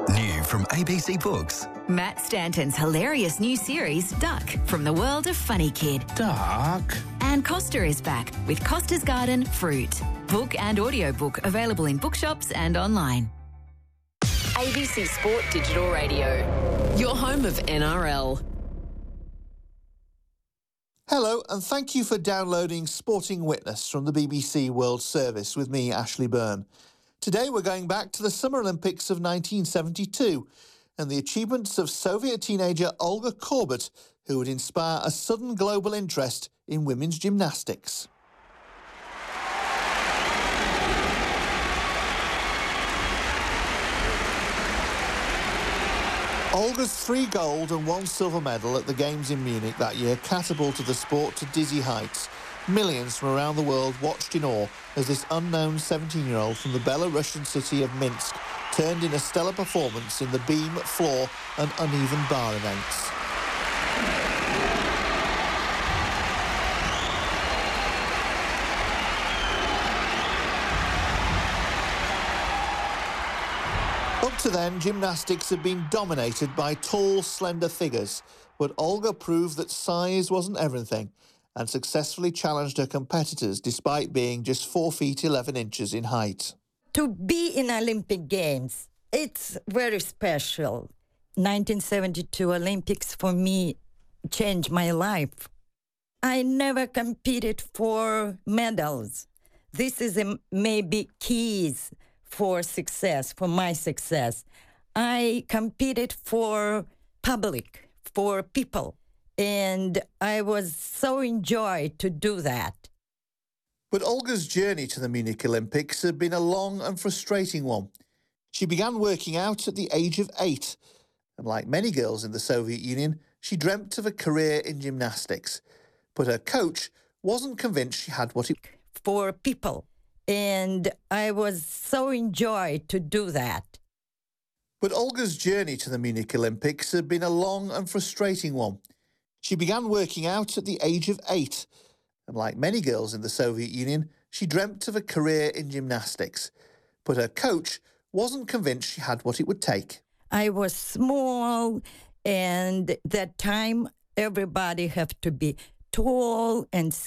New from ABC Books. Matt Stanton's hilarious new series, Duck, from the world of Funny Kid. Duck. And Costa is back with Costa's Garden Fruit. Book and audiobook available in bookshops and online. ABC Sport Digital Radio, your home of NRL. Hello, and thank you for downloading Sporting Witness from the BBC World Service with me, Ashley Byrne. Today we're going back to the Summer Olympics of 1972 and the achievements of Soviet teenager Olga Korbut, who would inspire a sudden global interest in women's gymnastics. Olga's 3 gold and 1 silver medal at the Games in Munich that year catapulted the sport to dizzy heights. Millions from around the world watched in awe as this unknown 17-year-old from the Belarusian city of Minsk turned in a stellar performance in the beam, floor and uneven bar events. Up to then, gymnastics had been dominated by tall, slender figures, but Olga proved that size wasn't everything and successfully challenged her competitors despite being just 4 feet 11 inches in height. To be in Olympic Games, it's very special. 1972 Olympics for me changed my life. I never competed for medals. This is maybe keys for success, for my success. I competed for public, for people, and I was so enjoyed to do that. But Olga's journey to the Munich Olympics had been a long and frustrating one. She began working out at the age of 8, and like many girls in the Soviet Union, she dreamt of a career in gymnastics. But her coach wasn't convinced she had what it... For people. And I was so enjoyed to do that. But Olga's journey to the Munich Olympics had been a long and frustrating one. She began working out at the age of 8, and like many girls in the Soviet Union, she dreamt of a career in gymnastics. But her coach wasn't convinced she had what it would take. I was small, and that time everybody have to be tall and